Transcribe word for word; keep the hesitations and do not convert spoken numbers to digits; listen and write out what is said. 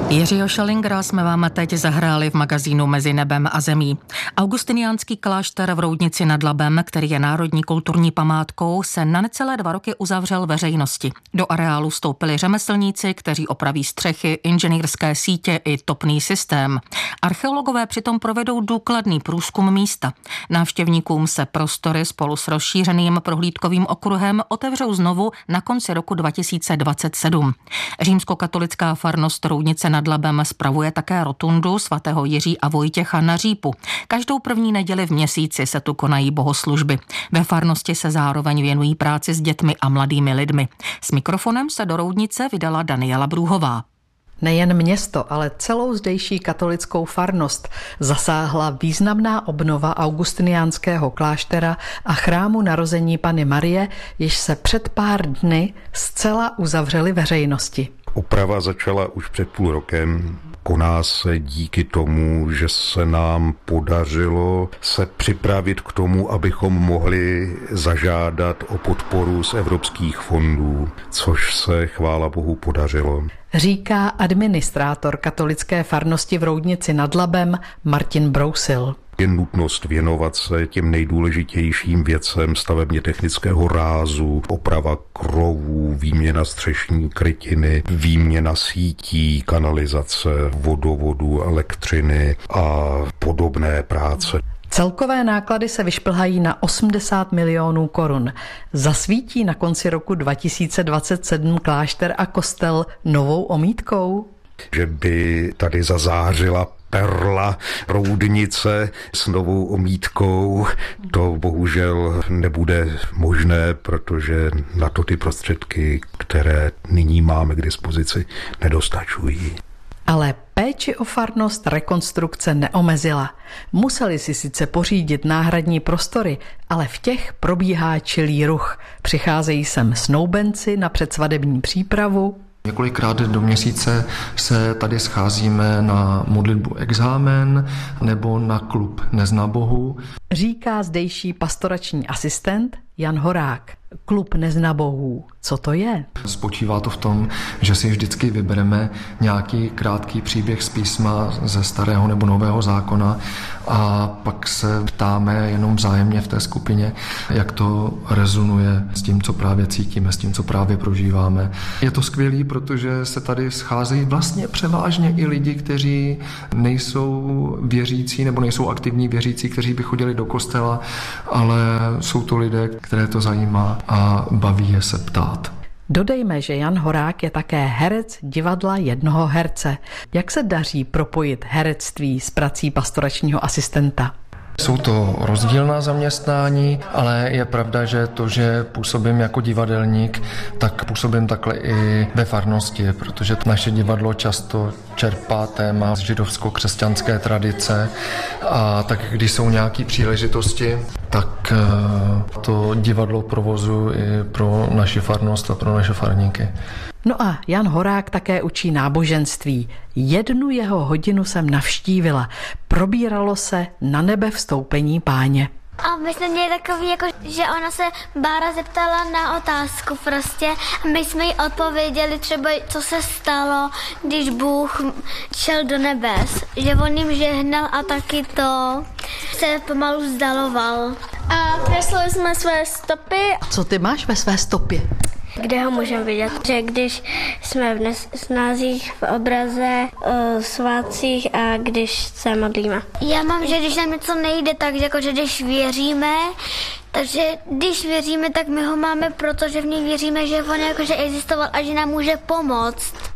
Jiřího Schellingera jsme vám teď zahráli v magazínu Mezi nebem a zemí. Augustiniánský klášter v Roudnici nad Labem, který je národní kulturní památkou, se na necelé dva roky uzavřel veřejnosti. Do areálu vstoupili řemeslníci, kteří opraví střechy, inženýrské sítě i topný systém. Archeologové přitom provedou důkladný průzkum místa. Návštěvníkům se prostory spolu s rozšířeným prohlídkovým okruhem otevřou znovu na konci roku dva tisíce dvacet sedm. Římskokatolická farnost Roudnice nad Labem spravuje také rotundu svatého Jiří a Vojtěcha na Řípu. Každou první neděli v měsíci se tu konají bohoslužby. Ve farnosti se zároveň věnují práci s dětmi a mladými lidmi. S mikrofonem se do Roudnice vydala Daniela Brůhová. Nejen město, ale celou zdejší katolickou farnost zasáhla významná obnova augustiniánského kláštera a chrámu narození Panny Marie, jež se před pár dny zcela uzavřely veřejnosti. Oprava začala už před půl rokem. Koná se díky tomu, že se nám podařilo se připravit k tomu, abychom mohli zažádat o podporu z evropských fondů, což se chvála Bohu podařilo. Říká administrátor katolické farnosti v Roudnici nad Labem Martin Brousil. Je nutnost věnovat se těm nejdůležitějším věcem stavebně technického rázu, oprava krovů, výměna střešní krytiny, výměna sítí, kanalizace, vodovodu, elektřiny a podobné práce. Celkové náklady se vyšplhají na osmdesát milionů korun. Zasvítí na konci roku dva tisíce dvacet sedm klášter a kostel novou omítkou? Že by tady zazářila perla Roudnice s novou omítkou, to bohužel nebude možné, protože na to ty prostředky, které nyní máme k dispozici, nedostačují. Ale péči o farnost rekonstrukce neomezila. Museli si sice pořídit náhradní prostory, ale v těch probíhá čilý ruch. Přicházejí sem snoubenci na předsvadební přípravu. Několikrát do měsíce se tady scházíme na modlitbu exámen nebo na klub Nezna Bohu. Říká zdejší pastorační asistent Jan Horák. Klub Nezna Bohů. Co to je? Spočívá to v tom, že si vždycky vybereme nějaký krátký příběh z písma ze starého nebo nového zákona a pak se ptáme jenom vzájemně v té skupině, jak to rezonuje s tím, co právě cítíme, s tím, co právě prožíváme. Je to skvělý, protože se tady scházejí vlastně převážně i lidi, kteří nejsou věřící nebo nejsou aktivní věřící, kteří by chodili do kostela, ale jsou to lidé, které to zajímá a baví je se ptát. Dodejme, že Jan Horák je také herec divadla Jednoho herce. Jak se daří propojit herectví s prací pastoračního asistenta? Jsou to rozdílná zaměstnání, ale je pravda, že to, že působím jako divadelník, tak působím takhle i ve farnosti, protože naše divadlo často čerpá téma z židovsko-křesťanské tradice a tak když jsou nějaké příležitosti, tak to divadlo provozuji i pro naši farnost a pro naše farníky. No a Jan Horák také učí náboženství. Jednu jeho hodinu jsem navštívila. Probíralo se na nebe vstoupení Páně. A my jsme měli takový, jako, že ona se Bára zeptala na otázku prostě. My jsme jí odpověděli třeba, co se stalo, když Bůh šel do nebes. Že on jim žehnal a taky to se pomalu vzdaloval. A kreslili jsme své stopy. Co ty máš ve své stopě? Kde ho můžeme vidět? Že když jsme v snázích, v obraze, o svátcích a když se modlíme. Já mám, že když nám něco nejde, tak jako, že když věříme, takže když věříme, tak my ho máme, protože v něj věříme, že on jakože existoval a že nám může pomoct.